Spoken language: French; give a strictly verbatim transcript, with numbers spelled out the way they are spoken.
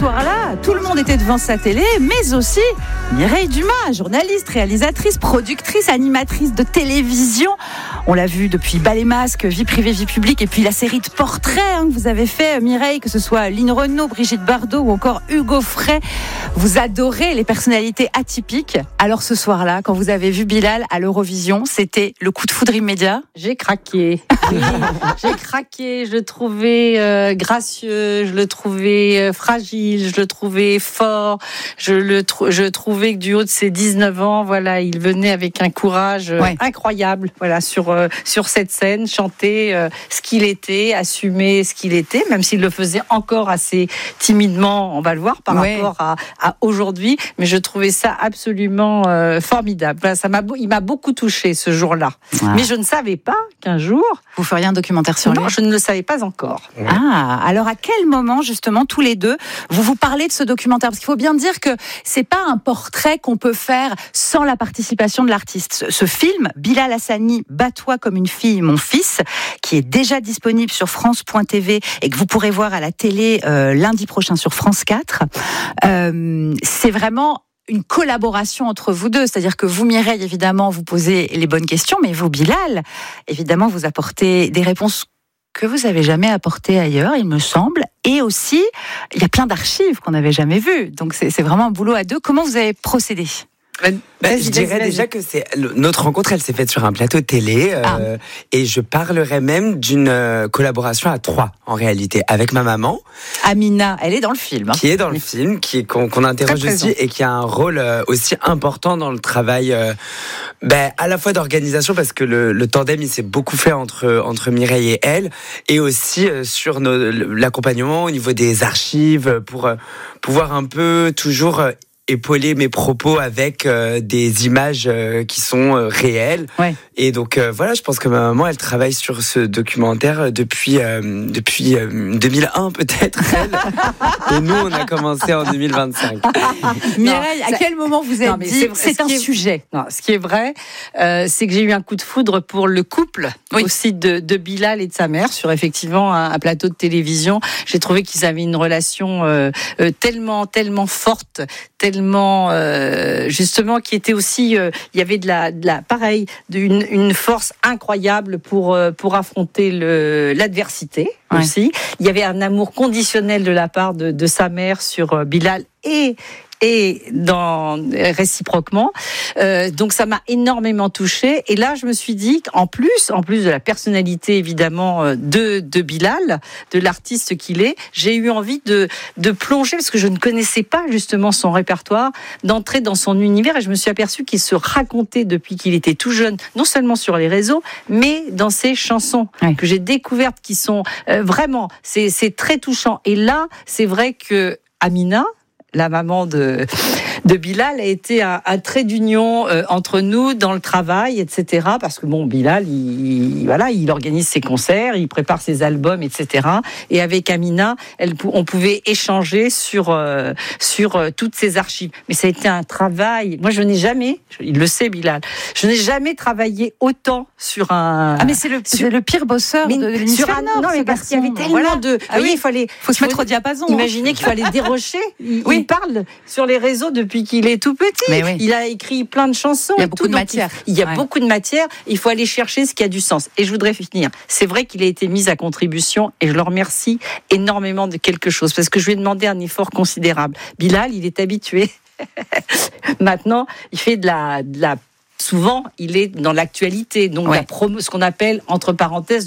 soir-là, tout le monde était devant sa télé, mais aussi Mireille Dumas, journaliste, réalisatrice, productrice, animatrice de télévision. On l'a vu depuis Bas les masques, Vie privée, vie publique, et puis la série de portraits hein, que vous avez fait, Mireille, que ce soit Line Renaud, Brigitte Bardot ou encore Hugo Frey. Vous adorez les personnalités atypiques. Alors ce soir-là, quand vous avez vu Bilal à l'Eurovision, c'était le coup de foudre immédiat? J'ai craqué. Oui, j'ai craqué. Je le trouvais euh, gracieux, je le trouvais euh, fragile, je le trouvais fort. Je le tr- je trouvais que du haut de ses dix-neuf ans, voilà, il venait avec un courage euh, ouais. incroyable, voilà, sur euh, sur cette scène, chanter euh, ce qu'il était, assumer ce qu'il était, même s'il le faisait encore assez timidement, on va le voir par ouais. rapport à, à aujourd'hui. Mais je trouvais ça absolument euh, formidable. Voilà, ça m'a, il m'a beaucoup touchée ce jour-là. Ah. Mais je ne savais pas qu'un jour vous feriez un documentaire sur lui. Non, je ne le savais pas encore. Ouais. Ah, alors à quel moment justement tous les deux vous vous parlez de ce documentaire? Parce qu'il faut bien dire que c'est pas un portrait qu'on peut faire sans la participation de l'artiste. Ce, ce film, Bilal Hassani, Bats-toi comme une fille, mon fils, qui est déjà disponible sur France point T V et que vous pourrez voir à la télé euh, lundi prochain sur France quatre. Euh, c'est vraiment une collaboration entre vous deux, c'est-à-dire que vous, Mireille, évidemment, vous posez les bonnes questions, mais vous, Bilal, évidemment, vous apportez des réponses que vous n'avez jamais apportées ailleurs, il me semble, et aussi, il y a plein d'archives qu'on n'avait jamais vues, donc c'est, c'est vraiment un boulot à deux. Comment vous avez procédé ? Ben, ben, je dirais déjà que c'est notre rencontre, elle s'est faite sur un plateau télé euh, ah. et je parlerais même d'une euh, collaboration à trois en réalité avec ma maman. Amina, elle est dans le film, hein. Qui est dans le film, qui qu'on, qu'on interroge aussi et qui a un rôle euh, aussi important dans le travail, euh, ben à la fois d'organisation parce que le, le tandem il s'est beaucoup fait entre entre Mireille et elle, et aussi euh, sur nos, l'accompagnement au niveau des archives pour euh, pouvoir un peu toujours euh, épauler mes propos avec euh, des images euh, qui sont euh, réelles. Ouais. Et donc euh, voilà, je pense que ma maman, elle travaille sur ce documentaire depuis euh, depuis euh, deux mille un peut-être. Elle. Et nous, on a commencé en deux mille vingt-cinq. Mireille, à quel moment vous êtes non, dit c'est, c'est un est, sujet non, ce qui est vrai, euh, c'est que j'ai eu un coup de foudre pour le couple oui. aussi de, de Bilal et de sa mère sur effectivement un, un plateau de télévision. J'ai trouvé qu'ils avaient une relation euh, euh, tellement tellement forte, tellement euh, justement qui était aussi euh, il y avait de la de la pareil d'une une force incroyable pour euh, pour affronter le l'adversité ouais. aussi. Il y avait un amour conditionnel de la part de de sa mère sur euh, Bilal et et dans, réciproquement. Euh, donc ça m'a énormément touchée. Et là, je me suis dit qu'en plus, en plus de la personnalité évidemment de, de Bilal, de l'artiste qu'il est, j'ai eu envie de, de plonger, parce que je ne connaissais pas justement son répertoire, d'entrer dans son univers. Et je me suis aperçue qu'il se racontait depuis qu'il était tout jeune, non seulement sur les réseaux, mais dans ses chansons oui. que j'ai découvertes, qui sont euh, vraiment, c'est, c'est très touchant. Et là, c'est vrai que Amina, la maman de, de Bilal, a été un, un trait d'union euh, entre nous dans le travail, et cetera. Parce que bon, Bilal, il, il, voilà, il organise ses concerts, il prépare ses albums, et cetera. Et avec Amina, elle, on pouvait échanger sur, euh, sur euh, toutes ces archives. Mais ça a été un travail. Moi, je n'ai jamais, il le sait, Bilal, je n'ai jamais travaillé autant sur un... Ah, mais c'est le, sur, c'est le pire bosseur de l'émission. Sur un, non, mais parce qu'il y avait tellement voilà. de... Ah oui, il fallait... faut se mettre au diapason. Imaginez hein. qu'il fallait dérocher. Il, oui. il parle sur les réseaux depuis qu'il est tout petit. Oui. Il a écrit plein de chansons. Il y a et beaucoup tout, de matière. Il, il y a ouais. beaucoup de matière. Il faut aller chercher ce qui a du sens. Et je voudrais finir. C'est vrai qu'il a été mis à contribution et je le remercie énormément de quelque chose parce que je lui ai demandé un effort considérable. Bilal, il est habitué. Maintenant, il fait de la, de la... Souvent, il est dans l'actualité. Donc, ouais. la promo, ce qu'on appelle, entre parenthèses,